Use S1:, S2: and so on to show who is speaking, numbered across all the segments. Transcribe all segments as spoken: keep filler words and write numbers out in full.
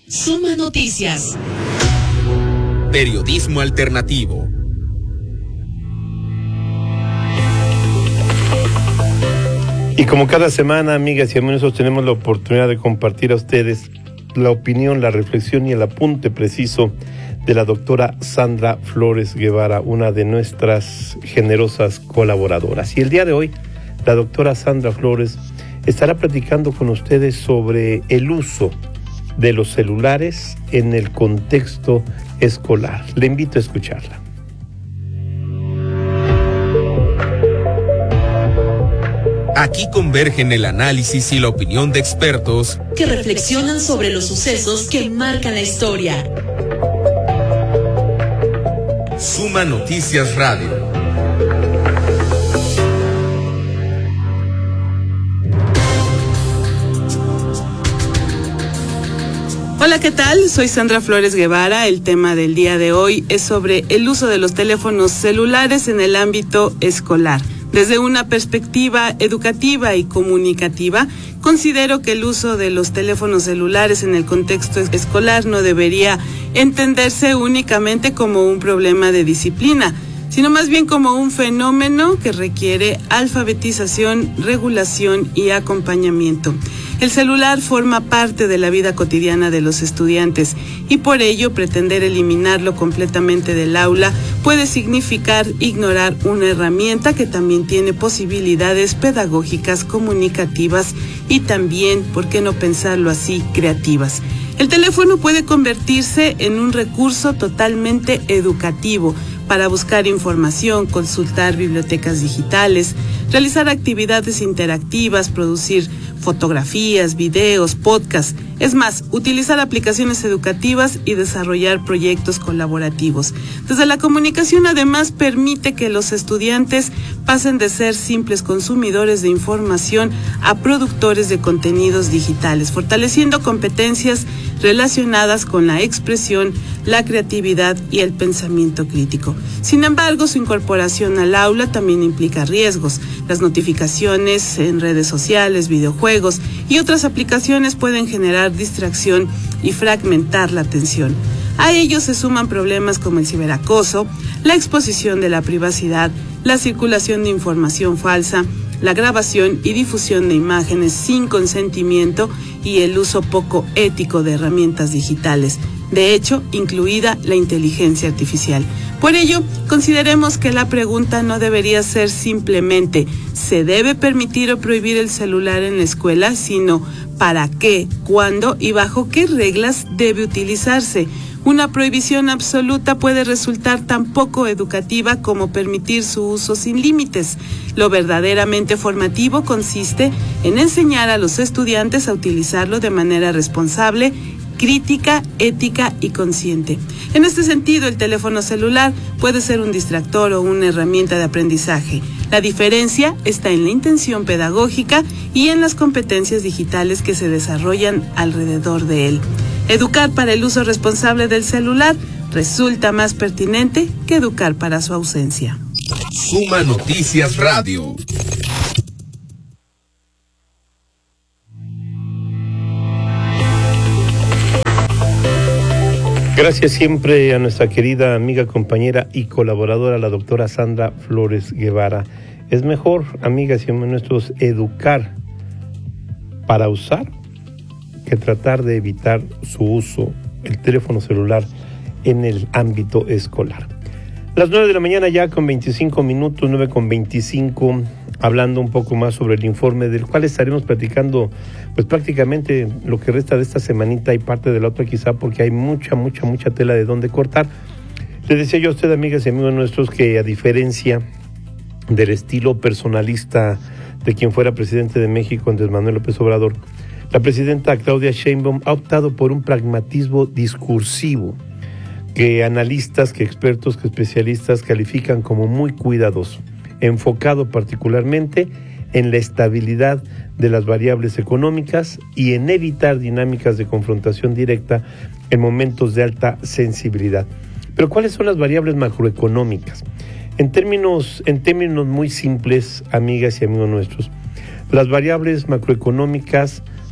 S1: Suma Noticias.
S2: Periodismo alternativo.
S3: Y como cada semana, amigas y amigos, tenemos la oportunidad de compartir a ustedes la opinión, la reflexión y el apunte preciso de la doctora Sandra Flores Guevara, una de nuestras generosas colaboradoras. Y el día de hoy, la doctora Sandra Flores estará platicando con ustedes sobre el uso de los celulares en el contexto escolar. Le invito a escucharla.
S2: Aquí convergen el análisis y la opinión de expertos
S1: que reflexionan sobre los sucesos que marcan la historia.
S2: Suma Noticias Radio.
S4: Hola, ¿qué tal? Soy Sandra Flores Guevara. El tema del día de hoy es sobre el uso de los teléfonos celulares en el ámbito escolar. Desde una perspectiva educativa y comunicativa, considero que el uso de los teléfonos celulares en el contexto escolar no debería entenderse únicamente como un problema de disciplina, sino más bien como un fenómeno que requiere alfabetización, regulación y acompañamiento. El celular forma parte de la vida cotidiana de los estudiantes y por ello pretender eliminarlo completamente del aula puede significar ignorar una herramienta que también tiene posibilidades pedagógicas, comunicativas y también, ¿por qué no pensarlo así?, creativas. El teléfono puede convertirse en un recurso totalmente educativo para buscar información, consultar bibliotecas digitales, realizar actividades interactivas, producir fotografías, videos, podcasts, es más, utilizar aplicaciones educativas y desarrollar proyectos colaborativos. Desde la comunicación, además, permite que los estudiantes pasen de ser simples consumidores de información a productores de contenidos digitales, fortaleciendo competencias relacionadas con la expresión, la creatividad y el pensamiento crítico. Sin embargo, su incorporación al aula también implica riesgos. Las notificaciones en redes sociales, videojuegos y otras aplicaciones pueden generar distracción y fragmentar la atención. A ello se suman problemas como el ciberacoso, la exposición de la privacidad, la circulación de información falsa, la grabación y difusión de imágenes sin consentimiento y el uso poco ético de herramientas digitales, de hecho, incluida la inteligencia artificial. Por ello, consideremos que la pregunta no debería ser simplemente ¿se debe permitir o prohibir el celular en la escuela?, sino ¿para qué, cuándo y bajo qué reglas debe utilizarse? Una prohibición absoluta puede resultar tan poco educativa como permitir su uso sin límites. Lo verdaderamente formativo consiste en enseñar a los estudiantes a utilizarlo de manera responsable, crítica, ética y consciente. En este sentido, el teléfono celular puede ser un distractor o una herramienta de aprendizaje. La diferencia está en la intención pedagógica y en las competencias digitales que se desarrollan alrededor de él. Educar para el uso responsable del celular resulta más pertinente que educar para su ausencia.
S2: Suma Noticias Radio.
S3: Gracias siempre a nuestra querida amiga, compañera y colaboradora, la doctora Sandra Flores Guevara. Es mejor, amigas y amigos nuestros, educar para usar que tratar de evitar su uso, el teléfono celular, en el ámbito escolar. Las nueve de la mañana ya con veinticinco minutos, nueve con veinticinco, hablando un poco más sobre el informe del cual estaremos platicando pues prácticamente lo que resta de esta semanita y parte de la otra quizá, porque hay mucha, mucha, mucha tela de dónde cortar. Le decía yo a usted, amigas y amigos nuestros, que a diferencia del estilo personalista de quien fuera presidente de México, Andrés Manuel López Obrador, la presidenta Claudia Sheinbaum ha optado por un pragmatismo discursivo que analistas, que expertos, que especialistas califican como muy cuidadoso, enfocado particularmente en la estabilidad de las variables económicas y en evitar dinámicas de confrontación directa en momentos de alta sensibilidad. Pero ¿cuáles son las variables macroeconómicas? En términos, en términos muy simples, amigas y amigos nuestros, las variables macroeconómicas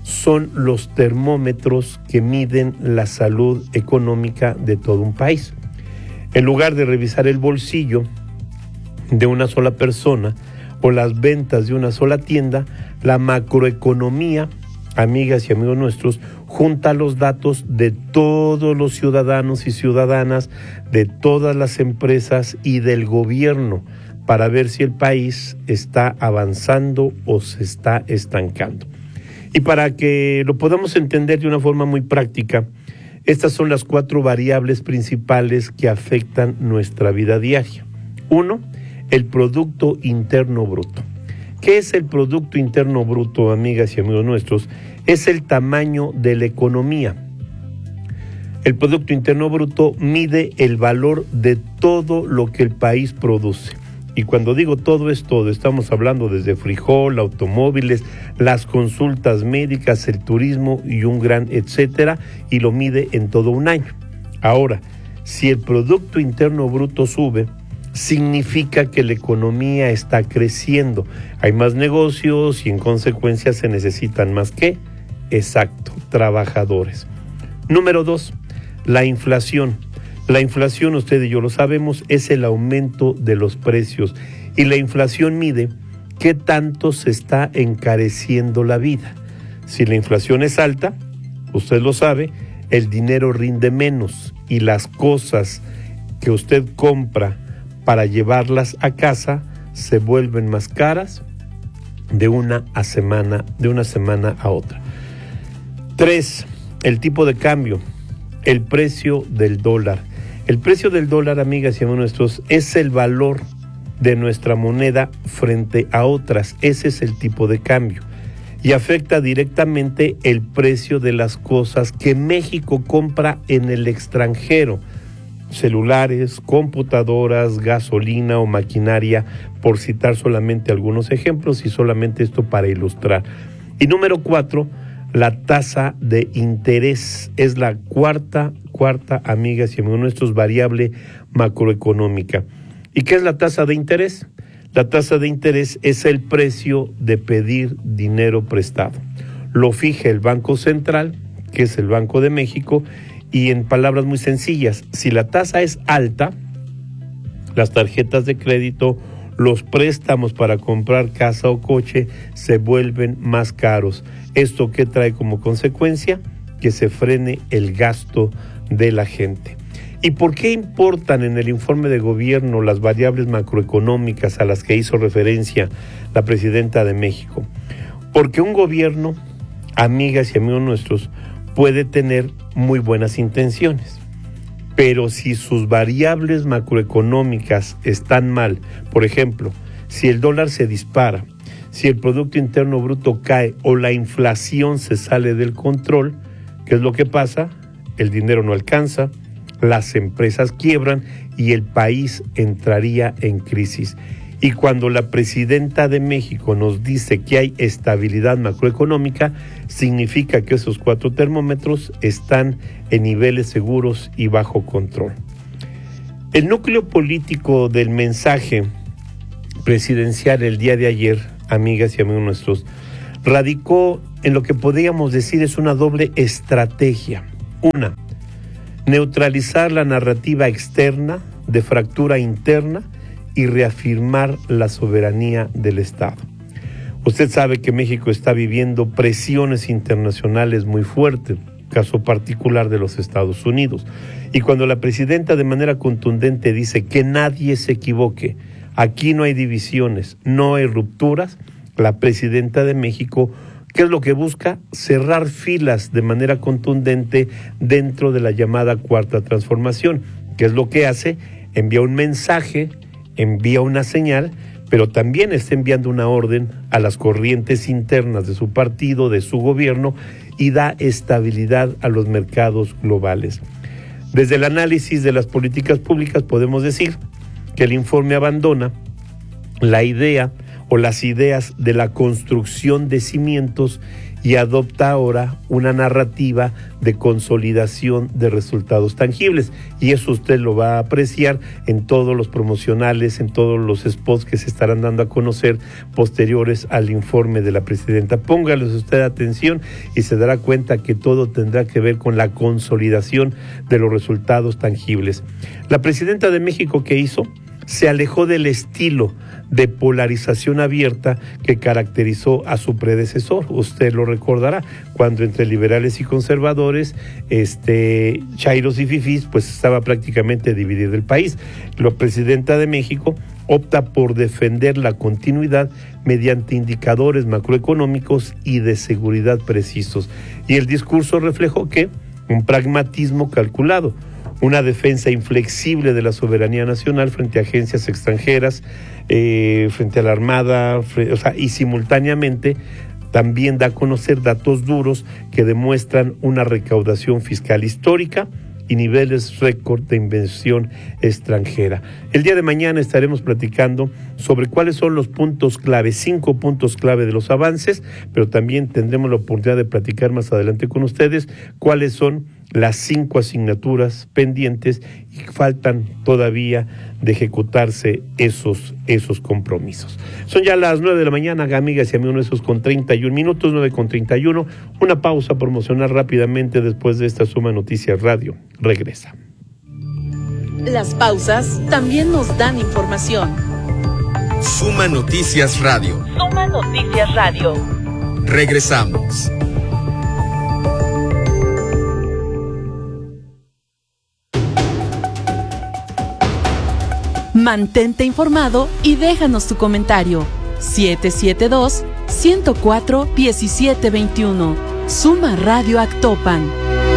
S3: son los termómetros que miden la salud económica de todo un país. En lugar de revisar el bolsillo de una sola persona o las ventas de una sola tienda, la macroeconomía, amigas y amigos nuestros, junta los datos de todos los ciudadanos y ciudadanas, de todas las empresas y del gobierno, para ver si el país está avanzando o se está estancando. Y para que lo podamos entender de una forma muy práctica, estas son las cuatro variables principales que afectan nuestra vida diaria. Uno, el Producto Interno Bruto. ¿Qué es el Producto Interno Bruto, amigas y amigos nuestros? Es el tamaño de la economía. El Producto Interno Bruto mide el valor de todo lo que el país produce. Y cuando digo todo es todo, estamos hablando desde frijol, automóviles, las consultas médicas, el turismo y un gran etcétera, y lo mide en todo un año. Ahora, si el Producto Interno Bruto sube, significa que la economía está creciendo. Hay más negocios y en consecuencia se necesitan más ¿qué? Exacto, trabajadores. Número dos, la inflación. La inflación, usted y yo lo sabemos, es el aumento de los precios, y la inflación mide qué tanto se está encareciendo la vida. Si la inflación es alta, usted lo sabe, el dinero rinde menos y las cosas que usted compra para llevarlas a casa se vuelven más caras de una a semana, de una semana a otra. Tres, el tipo de cambio, el precio del dólar. El precio del dólar, amigas y amigos nuestros, es el valor de nuestra moneda frente a otras. Ese es el tipo de cambio y afecta directamente el precio de las cosas que México compra en el extranjero: celulares, computadoras, gasolina o maquinaria, por citar solamente algunos ejemplos, y solamente esto para ilustrar. Y número cuatro, la tasa de interés. Es la cuarta, cuarta, amigas y amigos nuestros, variable macroeconómica. ¿Y qué es la tasa de interés? La tasa de interés es el precio de pedir dinero prestado. Lo fija el Banco Central, que es el Banco de México, y en palabras muy sencillas, si la tasa es alta, las tarjetas de crédito, los préstamos para comprar casa o coche se vuelven más caros. ¿Esto qué trae como consecuencia? Que se frene el gasto de la gente. ¿Y por qué importan en el informe de gobierno las variables macroeconómicas a las que hizo referencia la presidenta de México? Porque un gobierno, amigas y amigos nuestros, puede tener muy buenas intenciones, pero si sus variables macroeconómicas están mal, por ejemplo, si el dólar se dispara, si el Producto Interno Bruto cae o la inflación se sale del control, ¿qué es lo que pasa? El dinero no alcanza, las empresas quiebran y el país entraría en crisis. Y cuando la presidenta de México nos dice que hay estabilidad macroeconómica, significa que esos cuatro termómetros están en niveles seguros y bajo control. El núcleo político del mensaje presidencial el día de ayer, amigas y amigos nuestros, radicó en lo que podríamos decir es una doble estrategia. Una, neutralizar la narrativa externa de fractura interna y reafirmar la soberanía del Estado. Usted sabe que México está viviendo presiones internacionales muy fuertes, caso particular de los Estados Unidos. Y cuando la presidenta de manera contundente dice que nadie se equivoque, aquí no hay divisiones, no hay rupturas, la presidenta de México, ¿qué es lo que busca? Cerrar filas de manera contundente dentro de la llamada Cuarta Transformación. ¿Qué es lo que hace? Envía un mensaje, envía una señal, pero también está enviando una orden a las corrientes internas de su partido, de su gobierno, y da estabilidad a los mercados globales. Desde el análisis de las políticas públicas podemos decir que el informe abandona la idea o las ideas de la construcción de cimientos y adopta ahora una narrativa de consolidación de resultados tangibles. Y eso usted lo va a apreciar en todos los promocionales, en todos los spots que se estarán dando a conocer posteriores al informe de la presidenta. Póngales usted atención y se dará cuenta que todo tendrá que ver con la consolidación de los resultados tangibles. La presidenta de México, ¿qué hizo? Se alejó del estilo de polarización abierta que caracterizó a su predecesor. Usted lo recordará, cuando entre liberales y conservadores, este, chairos y fifís, pues estaba prácticamente dividido el país. La presidenta de México opta por defender la continuidad mediante indicadores macroeconómicos y de seguridad precisos. Y el discurso reflejó que un pragmatismo calculado, una defensa inflexible de la soberanía nacional frente a agencias extranjeras, eh, frente a la Armada, frente, o sea, y simultáneamente también da a conocer datos duros que demuestran una recaudación fiscal histórica y niveles récord de inversión extranjera. El día de mañana estaremos platicando sobre cuáles son los puntos clave, cinco puntos clave de los avances, pero también tendremos la oportunidad de platicar más adelante con ustedes cuáles son las cinco asignaturas pendientes y faltan todavía de ejecutarse esos, esos compromisos. Son ya las nueve de la mañana, amigas y amigos nuestros, con treinta y un minutos, nueve con treinta y uno. Una pausa promocional rápidamente después de esta Suma Noticias Radio. Regresa.
S1: Las pausas también nos dan información.
S2: Suma Noticias Radio.
S1: Suma Noticias Radio.
S2: Regresamos.
S1: Mantente informado y déjanos tu comentario. siete siete dos, uno cero cuatro, uno siete dos uno. Suma Radio Actopan.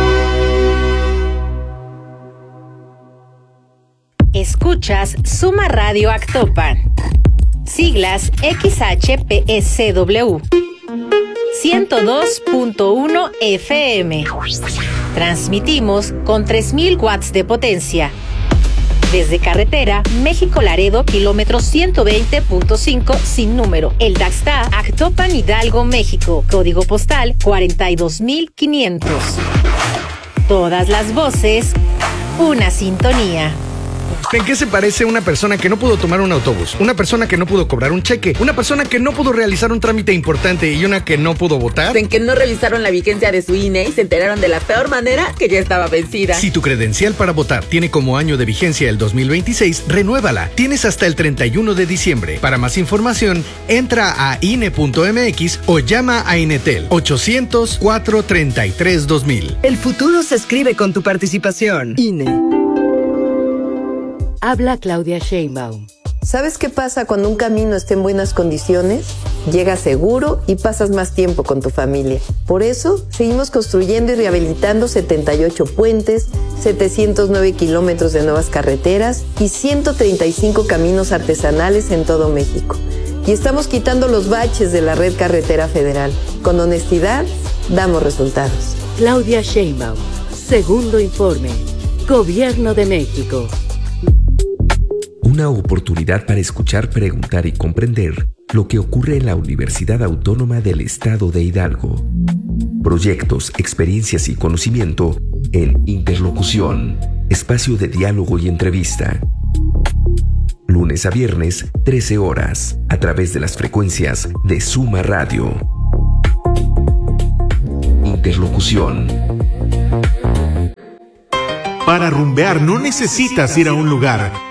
S5: Escuchas Suma Radio Actopan. Siglas X H P S W. ciento dos punto uno F M. Transmitimos con tres mil watts de potencia. Desde carretera, México-Laredo, kilómetro ciento veinte punto cinco, sin número. El Daxta, Actopan, Hidalgo, México. Código postal cuarenta y dos mil quinientos. Todas las voces, una sintonía.
S6: ¿En qué se parece una persona que no pudo tomar un autobús? Una persona que no pudo cobrar un cheque, una persona que no pudo realizar un trámite importante y una que no pudo votar.
S7: En que no revisaron la vigencia de su I N E y se enteraron de la peor manera que ya estaba vencida.
S6: Si tu credencial para votar tiene como año de vigencia el dos mil veintiséis, renuévala. Tienes hasta el treinta y uno de diciembre. Para más información, entra a I N E punto M X o llama a Inetel ochocientos, cuatrocientos treinta y tres, dos mil.
S8: El futuro se escribe con tu participación. I N E.
S9: Habla Claudia Sheinbaum.
S10: ¿Sabes qué pasa cuando un camino está en buenas condiciones? Llegas seguro y pasas más tiempo con tu familia. Por eso, seguimos construyendo y rehabilitando setenta y ocho puentes, setecientos nueve kilómetros de nuevas carreteras y ciento treinta y cinco caminos artesanales en todo México. Y estamos quitando los baches de la red carretera federal. Con honestidad, damos resultados.
S9: Claudia Sheinbaum. Segundo informe. Gobierno de México.
S11: Una oportunidad para escuchar, preguntar y comprender lo que ocurre en la Universidad Autónoma del Estado de Hidalgo. Proyectos, experiencias y conocimiento en Interlocución, espacio de diálogo y entrevista. Lunes a viernes, trece horas, a través de las frecuencias de Suma Radio. Interlocución.
S12: Para rumbear no necesitas ir a un lugar.